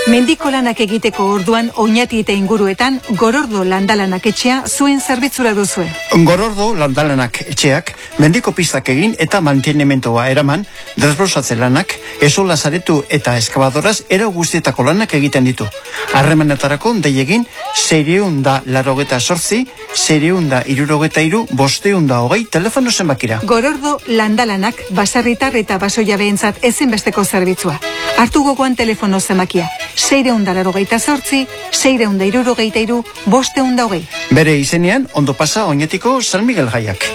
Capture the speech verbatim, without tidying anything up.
Mendiko lanak egiteko orduan oinati eta inguruetan Gorordo landalanak etxea zuen zerbitzura duzue. Gorordo landalanak etxeak mendiko pistak egin eta mantenementoa eraman, desbrosatze lanak, esola zaretu eta eskabadoraz era guztietako lanak egiten ditu. Harremanetarako dei egin seiehun da laurogeita zortzi, seiehun da hirurogeita hiru, bostehun da hogei telefono zenbakira. Gorordo landalanak baserritar eta basoilabeentzat ezinbesteko zerbitzua. Hartu gogoan telefono zenbakia. Seiehun da laurogeita zortzi, seiehun da hirurogeita hiru, bostehun da hogei. Bere izenean ondo pasa Oñatiko San Miguel Jaiak.